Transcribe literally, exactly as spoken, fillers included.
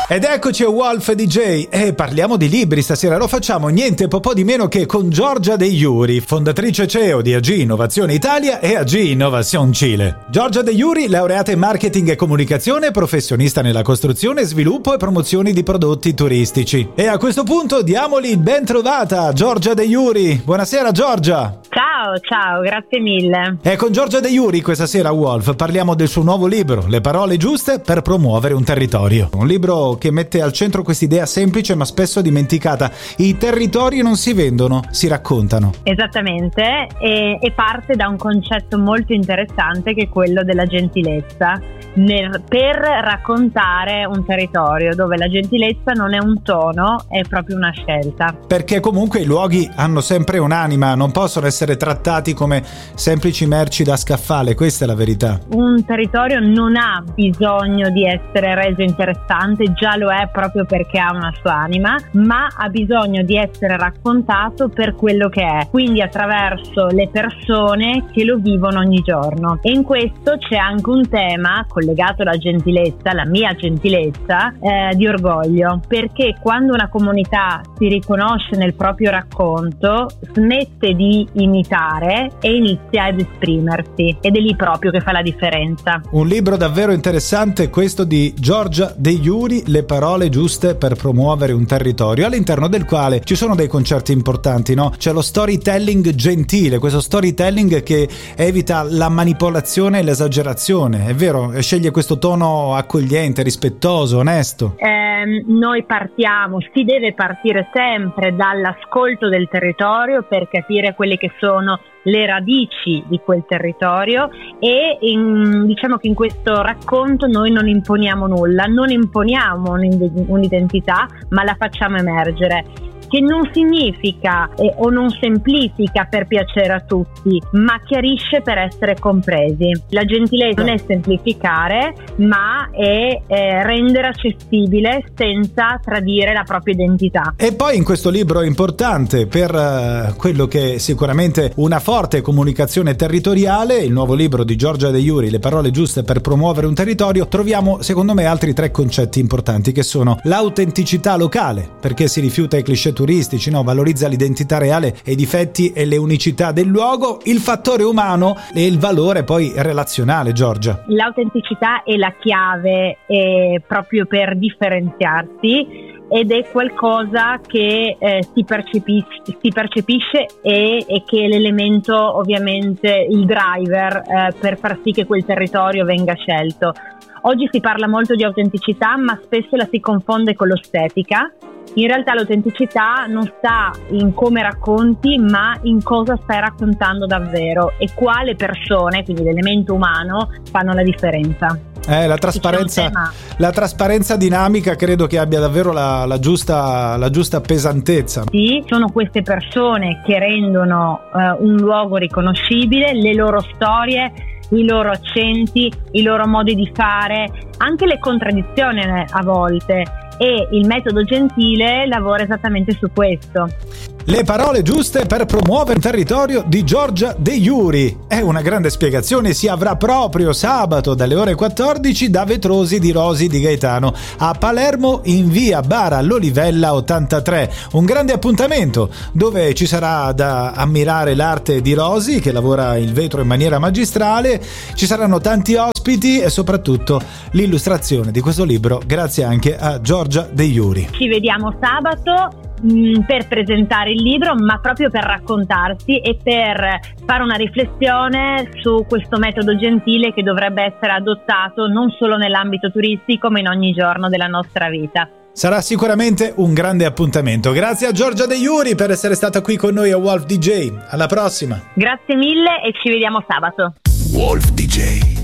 Ed eccoci a Wolf D J e parliamo di libri stasera. Lo facciamo niente po' di meno che con Giorgia De Iuri, fondatrice C E O di A G Innovazione Italia e A G Innovazione Cile. Giorgia De Iuri, laureata in marketing e comunicazione, professionista nella costruzione, sviluppo e promozioni di prodotti turistici. E a questo punto diamoli il ben trovata Giorgia De Iuri. Buonasera Giorgia. Ciao, ciao, grazie mille. E con Giorgia De Iuri questa sera a Wolf parliamo del suo nuovo libro, Le parole giuste per promuovere un territorio. Un libro che mette al centro quest'idea semplice ma spesso dimenticata: i territori non si vendono, si raccontano. Esattamente, e, e parte da un concetto molto interessante che è quello della gentilezza nel, per raccontare un territorio, dove la gentilezza non è un tono, è proprio una scelta. Perché comunque i luoghi hanno sempre un'anima, non possono essere trattati come semplici merci da scaffale, questa è la verità. Un territorio non ha bisogno di essere reso interessante, già lo è proprio perché ha una sua anima, ma ha bisogno di essere raccontato per quello che è, quindi attraverso le persone che lo vivono ogni giorno. E in questo c'è anche un tema collegato alla gentilezza, la mia gentilezza, eh, di orgoglio, perché quando una comunità si riconosce nel proprio racconto, smette di imitare e inizia ad esprimersi, ed è lì proprio che fa la differenza. Un libro davvero interessante questo di Giorgia De Iuri, Le parole giuste per promuovere un territorio, all'interno del quale ci sono dei concetti importanti, no? C'è lo storytelling gentile, questo storytelling che evita la manipolazione e l'esagerazione, è vero? Sceglie questo tono accogliente, rispettoso, onesto. Eh, noi partiamo, si deve partire sempre dall'ascolto del territorio per capire quelle che sono le radici di quel territorio, e in, diciamo che in questo racconto noi non imponiamo nulla, non imponiamo un'identità, ma la facciamo emergere, che non significa eh, o non semplifica per piacere a tutti, ma chiarisce per essere compresi. La gentilezza non è semplificare, ma è eh, rendere accessibile senza tradire la propria identità. E poi in questo libro importante per uh, quello che è sicuramente una forte comunicazione territoriale, il nuovo libro di Giorgia De Iuri, Le parole giuste per promuovere un territorio, troviamo secondo me altri tre concetti importanti, che sono l'autenticità locale, perché si rifiuta i cliché turistici, no? Valorizza l'identità reale e i difetti e le unicità del luogo, il fattore umano e il valore poi relazionale. Giorgia, l'autenticità è la chiave eh, proprio per differenziarsi, ed è qualcosa che eh, si percepisce, si percepisce e, e che è l'elemento, ovviamente il driver eh, per far sì che quel territorio venga scelto. Oggi si parla molto di autenticità, ma spesso la si confonde con l'estetica. In realtà l'autenticità non sta in come racconti, ma in cosa stai raccontando davvero e quale persone, quindi l'elemento umano, fanno la differenza. Eh, la trasparenza, la trasparenza dinamica credo che abbia davvero la, la giusta la giusta pesantezza. Sì, sono queste persone che rendono eh, un luogo riconoscibile, le loro storie, i loro accenti, i loro modi di fare, anche le contraddizioni a volte, e il metodo gentile lavora esattamente su questo. Le parole giuste per promuovere un territorio di Giorgia De Iuri. È una grande spiegazione, si avrà proprio sabato dalle ore quattordici da Vetrosi di Rosi di Gaetano a Palermo in via Bara Lolivella ottantatré. Un grande appuntamento dove ci sarà da ammirare l'arte di Rosi, che lavora il vetro in maniera magistrale, ci saranno tanti ospiti e soprattutto l'illustrazione di questo libro grazie anche a Giorgia De Iuri. Ci vediamo sabato per presentare il libro, ma proprio per raccontarsi e per fare una riflessione su questo metodo gentile che dovrebbe essere adottato non solo nell'ambito turistico, ma in ogni giorno della nostra vita. Sarà sicuramente un grande appuntamento. Grazie a Giorgia De Iuri per essere stata qui con noi a Wolf D J. Alla prossima. Grazie mille e ci vediamo sabato. Wolf D J.